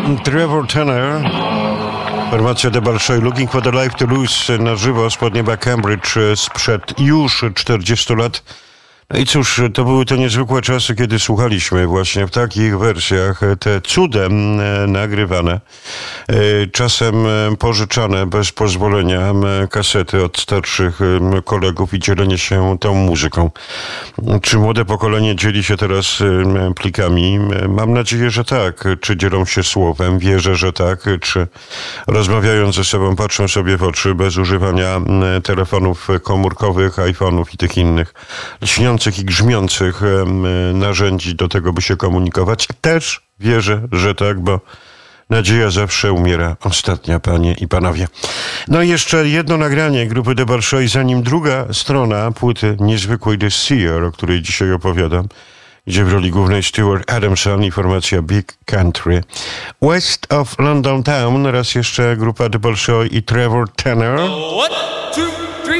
Trevor Tanner, formacja The Bolshoi, Looking for the Life to Lose na żywo spod nieba Cambridge sprzed już 40 lat. No i cóż, to były te niezwykłe czasy, kiedy słuchaliśmy właśnie w takich wersjach te cudem nagrywane, czasem pożyczane bez pozwolenia kasety od starszych kolegów i dzielenie się tą muzyką. Czy młode pokolenie dzieli się teraz plikami? Mam nadzieję, że tak. Czy dzielą się słowem? Wierzę, że tak. Czy rozmawiając ze sobą, patrzą sobie w oczy bez używania telefonów komórkowych, iPhone'ów i tych innych śniących i grzmiących narzędzi do tego, by się komunikować? Też wierzę, że tak, bo nadzieja zawsze umiera ostatnia, panie i panowie. No i jeszcze jedno nagranie grupy The Bolshoi, zanim druga strona płyty niezwykłej The Seer, o której dzisiaj opowiadam, gdzie w roli głównej Stuart Adamson i formacja Big Country. West of London Town, raz jeszcze grupa The Bolshoi i Trevor Tanner.